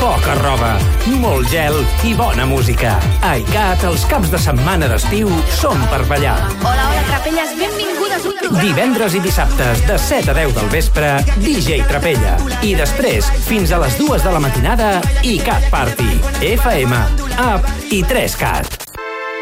poca roba, molt gel i bona música. A ICAT, els caps de setmana d'estiu són per ballar. Hola, Trapelles, benvingudes un programa. Divendres i dissabtes, de 7 a 10 del vespre, DJ Trapella. I després, fins a les 2 de la matinada, ICAT Party. FM, App i 3CAT.